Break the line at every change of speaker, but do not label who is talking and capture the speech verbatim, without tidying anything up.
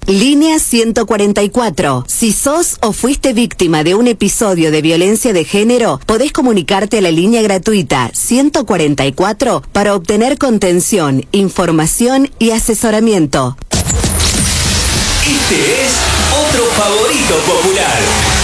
Línea ciento cuarenta y cuatro. Si sos o fuiste víctima de un episodio de violencia de género, podés comunicarte a la línea gratuita ciento cuarenta y cuatro para obtener contención, información y asesoramiento.
Este es otro favorito popular.